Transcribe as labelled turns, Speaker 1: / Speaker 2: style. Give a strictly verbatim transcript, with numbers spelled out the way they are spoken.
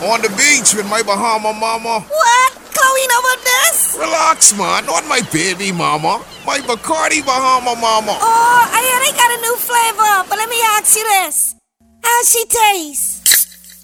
Speaker 1: On the beach with my Bahama mama.
Speaker 2: What? Chloe know about this?
Speaker 1: Relax, man. Not my baby mama. My Bacardi Bahama mama.
Speaker 2: Oh, I hear they got a new flavor, but let me ask you this. How she taste?